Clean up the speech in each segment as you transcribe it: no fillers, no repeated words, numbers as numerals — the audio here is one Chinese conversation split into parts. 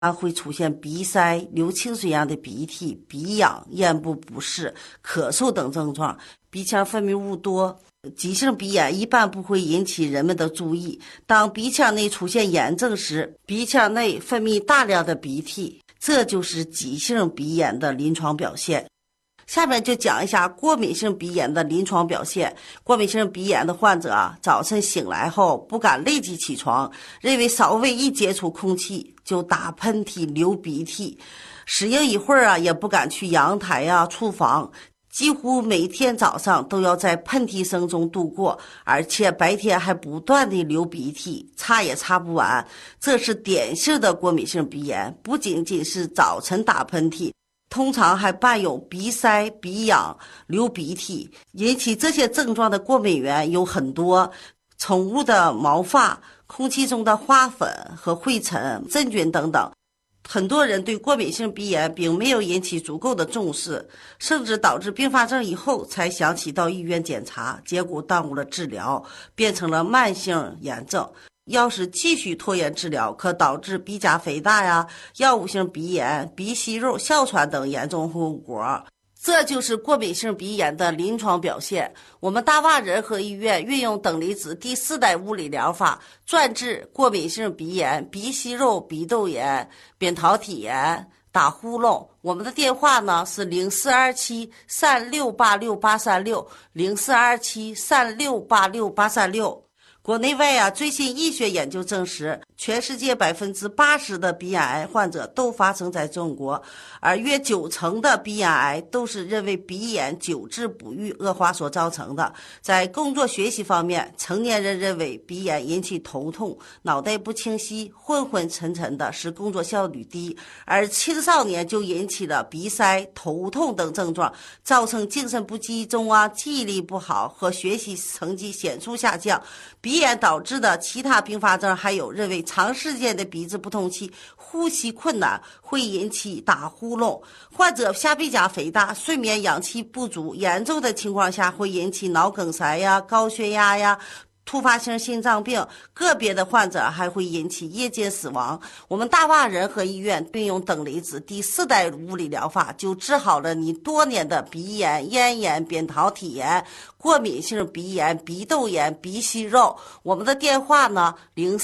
会出现鼻塞、流清水样的鼻涕、鼻痒、咽部不适、咳嗽等症状，鼻腔分泌物多。急性鼻炎一般不会引起人们的注意，当鼻腔内出现炎症时，鼻腔内分泌大量的鼻涕，这就是急性鼻炎的临床表现。下面就讲一下过敏性鼻炎的临床表现。过敏性鼻炎的患者早晨醒来后不敢立即起床，认为稍微一接触空气就打喷嚏、流鼻涕，适应一会儿也不敢去阳台厨房，几乎每天早上都要在喷嚏声中度过，而且白天还不断地流鼻涕，擦也擦不完。这是典型的过敏性鼻炎，不仅仅是早晨打喷嚏，通常还伴有鼻塞、鼻痒、流鼻涕。引起这些症状的过敏源有很多，宠物的毛发、空气中的花粉和灰尘、真菌等等。很多人对过敏性鼻炎并没有引起足够的重视，甚至导致并发症以后才想起到医院检查，结果耽误了治疗，变成了慢性炎症。要是继续拖延治疗，可导致鼻甲肥大药物性鼻炎、鼻息肉、哮喘等严重后果。这就是过敏性鼻炎的临床表现。我们大洼仁和医院运用等离子第4代物理疗法，专治过敏性鼻炎、鼻息肉、鼻窦炎、扁桃体炎、打呼噜。我们的电话呢是0427-3686836，0427-3686836。国内外最新医学研究证实，全世界80%的鼻咽癌患者都发生在中国，而约90%的鼻咽癌都是因为鼻炎久治不愈恶化所造成的。在工作学习方面，成年人认为鼻炎引起头痛、脑袋不清晰、昏昏沉沉的，使工作效率低，而青少年就引起了鼻塞、头痛等症状，造成精神不集中记忆力不好和学习成绩显著下降。鼻炎导致的其他并发症还有认为长时间的鼻子不通气、呼吸困难会引起打呼噜，患者下鼻甲肥大、睡眠氧气不足，严重的情况下会引起脑梗塞高血压突发性心脏病，个别的患者还会引起夜间死亡。我们大洼仁和医院运用等离子第4代物理疗法，就治好了你多年的鼻炎、咽炎、扁桃体炎、过敏性鼻炎、鼻窦炎、鼻息肉。我们的电话呢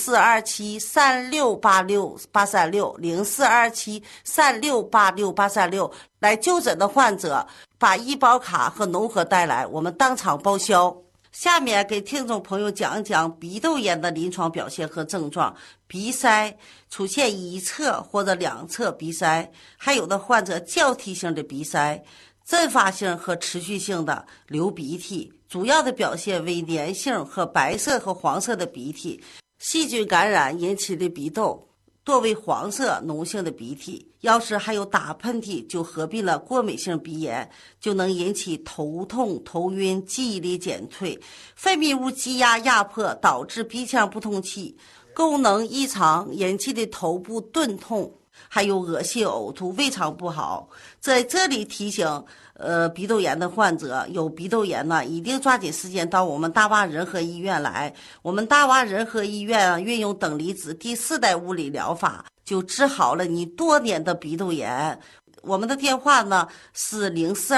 0427-3686836，0427-3686836。来就诊的患者把医保卡和农合带来，我们当场报销。下面给听众朋友讲一讲鼻窦炎的临床表现和症状。鼻塞出现一侧或者两侧鼻塞，还有的患者交替性的鼻塞，阵发性和持续性的流鼻涕，主要的表现为粘性和白色和黄色的鼻涕，细菌感染引起的鼻窦多为黄色脓性的鼻涕。要是还有打喷嚏，就合并了过敏性鼻炎，就能引起头痛、头晕、记忆力减退，分泌物积压压迫，导致鼻腔不通气，功能异常引起的头部钝痛，还有恶心呕吐、胃肠不好。在这里提醒鼻窦炎的患者，有鼻窦炎呢，一定抓紧时间到我们大洼仁和医院来。我们大洼仁和医院运用等离子第4代物理疗法，就治好了你多年的鼻窦炎。我们的电话呢是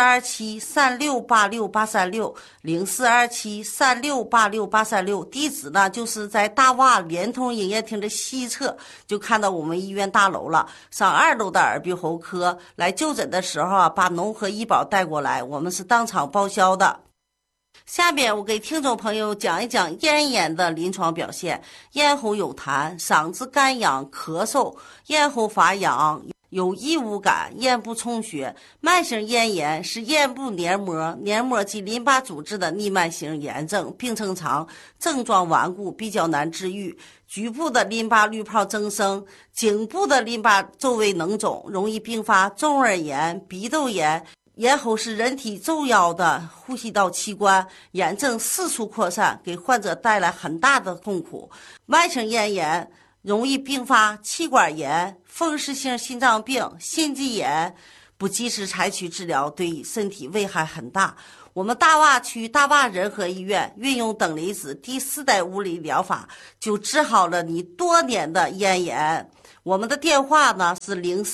0427-3686836，0427-3686836，地址呢就是在大洼联通营业厅的西侧，就看到我们医院大楼了。上2楼的耳鼻喉科，来就诊的时候把农合医保带过来，我们是当场报销的。下面我给听众朋友讲一讲咽炎的临床表现。咽喉有痰，嗓子干痒、咳嗽，咽喉发痒，有异物感，咽部充血。慢性咽炎是咽部黏膜及淋巴组织的逆慢性炎症，病程长，症状顽固，比较难治愈。局部的淋巴滤泡增生，颈部的淋巴周围脓肿，容易并发中耳炎、鼻窦炎。咽喉是人体重要的呼吸道器官，炎症四处扩散，给患者带来很大的痛苦。慢性咽炎容易并发气管炎、风湿性心脏病、心肌炎，不及时采取治疗，对身体危害很大。我们大洼区大洼仁和医院运用等离子第4代物理疗法，就治好了你多年的咽炎。 我们的电话呢是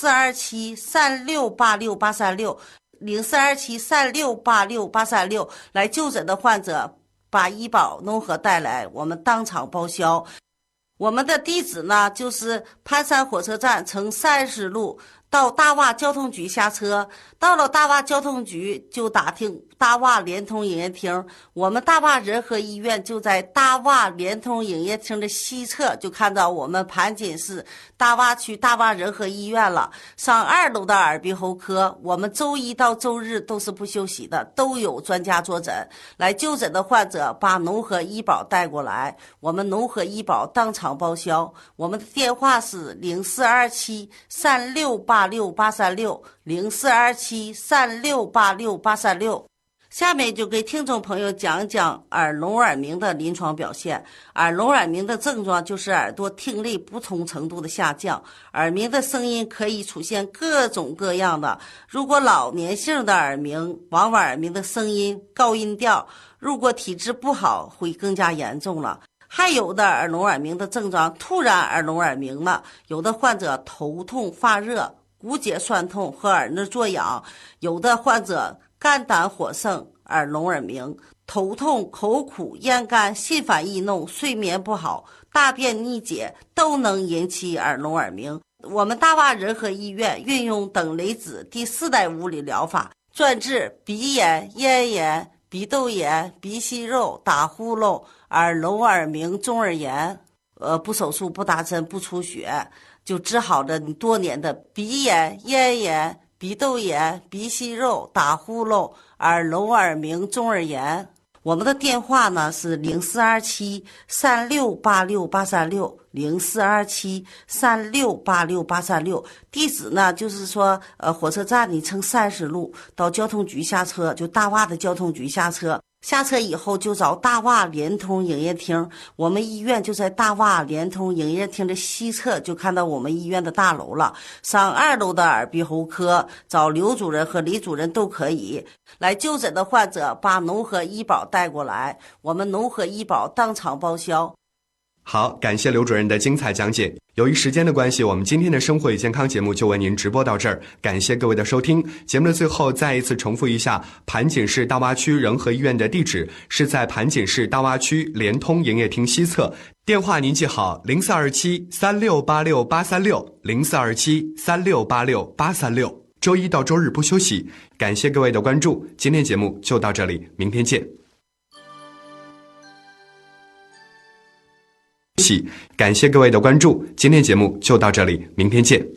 0427-3686-836，0427-3686-836，来就诊的患者把医保农合带来，我们当场报销。我们的地址呢就是盘山火车站乘30路到大洼交通局下车，到了大洼交通局就打听大洼联通营业厅，我们大洼仁和医院就在大洼联通营业厅的西侧，就看到我们盘锦市大洼区大洼仁和医院了。上2楼的耳鼻喉科，我们周一到周日都是不休息的，都有专家坐诊。来就诊的患者把农合医保带过来，我们农合医保当场报销。我们的电话是0427-3686-836，0427-3686-836。下面就给听众朋友讲讲耳聋耳鸣的临床表现。耳聋耳鸣的症状就是耳朵听力不同程度的下降，耳鸣的声音可以出现各种各样的。如果老年性的耳鸣，往往耳鸣的声音高音调，如果体质不好会更加严重了。还有的耳聋耳鸣的症状突然耳聋耳鸣了，有的患者头痛发热、骨节酸痛和耳内作痒，有的患者肝胆火盛、耳聋耳鸣，头痛、口苦、咽干、心烦易怒、睡眠不好、大便逆解都能引起耳聋耳鸣。我们大洼仁和医院运用等离子第4代物理疗法，专治鼻炎、咽炎、鼻窦炎、鼻息肉、打呼噜、耳聋耳鸣、中耳炎，不手术、不打针、不出血，就治好了你多年的鼻炎、咽炎、鼻窦炎、鼻息肉、打呼噜、耳聋耳鸣、中耳炎。我们的电话呢是0427-3686-836，0427-3686-836。地址呢就是说，火车站你乘30路到交通局下车，就大洼的交通局下车。下车以后就找大洼联通营业厅，我们医院就在大洼联通营业厅的西侧，就看到我们医院的大楼了。上2楼的耳鼻喉科，找刘主任和李主任都可以。来就诊的患者把农合医保带过来，我们农合医保当场报销。 好，感谢刘主任的精彩讲解。由于时间的关系，我们今天的生活与健康节目就为您直播到这儿，感谢各位的收听。节目的最后再一次重复一下，盘锦市大洼区仁和医院的地址是在盘锦市大洼区联通营业厅西侧，电话您记好0427-3686-836，0427-3686-836。周一到周日不休息。感谢各位的关注，今天节目就到这里，明天见。感谢各位的关注，今天节目就到这里，明天见。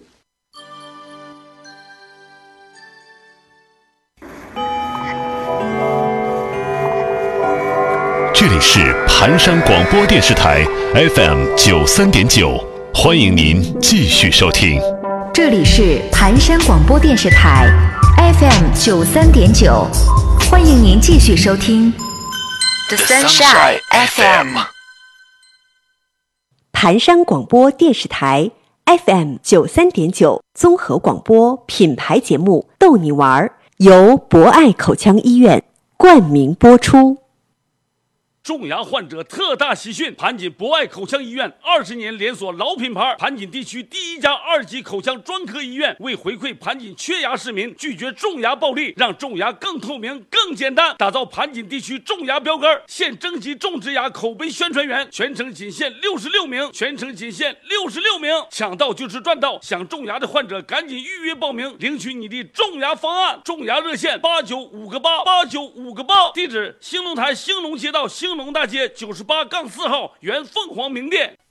这里是盘山广播电视台 FM93.9，欢迎您继续收听。 这里是盘山广播电视台 FM93.9，欢迎您继续收听 The Sunshine FM。 盘山广播电视台 FM93.9 综合广播品牌节目逗你玩儿，由博爱口腔医院冠名播出。 种牙患者特大喜讯！盘锦博爱口腔医院20年连锁老品牌，盘锦地区第1家2级口腔专科医院，为回馈盘锦缺牙市民，拒绝种牙暴利，让种牙更透明、更简单，打造盘锦地区种牙标杆。现征集种植牙口碑宣传员，全程仅限66名，抢到就是赚到！想种牙的患者赶紧预约报名，领取你的种牙方案。种牙热线8958，地址兴隆台兴隆街道兴隆大街98-4号原凤凰名店。